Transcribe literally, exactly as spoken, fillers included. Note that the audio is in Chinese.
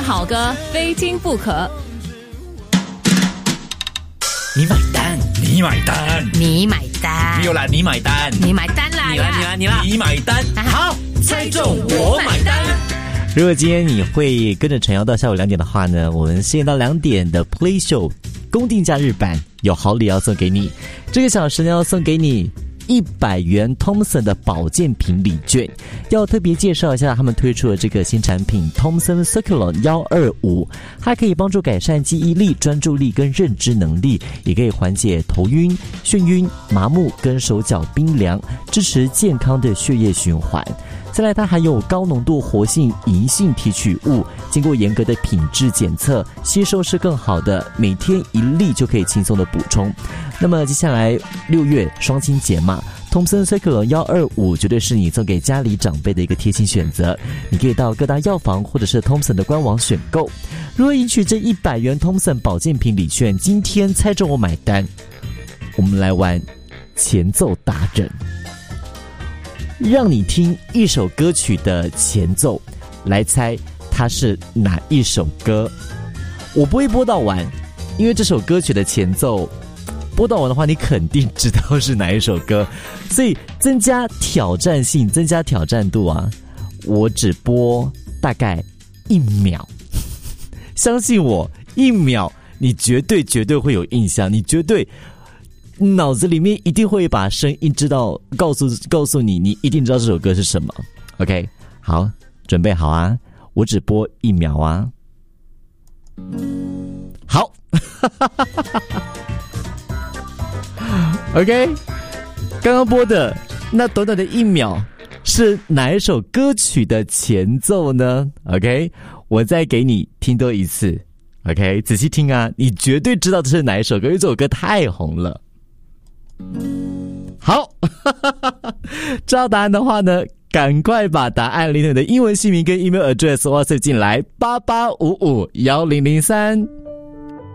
好歌非听不可。 你买单，你买单， 你买单， 没有啦，你买单， 你买单啦， 你啦，你啦，你啦，你买单，好，猜中我买单。 如果今天你会跟着陈瑶到下午两点的话呢，我们十点到两点的 Play Show 公定假日版有好礼要送给你。这个小时呢要送给你一百元 Thomson 的保健品礼券，要特别介绍一下他们推出的这个新产品 Thomson Circulon 一二五，它可以帮助改善记忆力、专注力跟认知能力，也可以缓解头晕、眩晕、麻木跟手脚冰凉，支持健康的血液循环。再来，它含有高浓度活性银杏提取物，经过严格的品质检测，吸收是更好的，每天一粒就可以轻松的补充。那么接下来六月双亲节嘛，Thomson Circulon 一二五绝对是你送给家里长辈的一个贴心选择。你可以到各大药房或者是 Thomson 的官网选购。如何赢取这一百元 Thomson 保健品礼券？今天猜中我买单，我们来玩前奏达人。让你听一首歌曲的前奏，来猜它是哪一首歌。我不会播到完，因为这首歌曲的前奏播到完的话，你肯定知道是哪一首歌，所以增加挑战性，增加挑战度啊！我只播大概一秒，相信我，一秒你绝对绝对会有印象，你绝对脑子里面一定会把声音知道，告诉告诉你，你一定知道这首歌是什么。OK， 好，准备好啊！我只播一秒啊。好，OK， 刚刚播的那短短的一秒是哪一首歌曲的前奏呢 ？OK， 我再给你听多一次。OK， 仔细听啊，你绝对知道这是哪一首歌，因为这首歌太红了。好，知道答案的话呢，赶快把答案连同你的英文姓名跟 email address WhatsApp 进来，八八五五一零零三。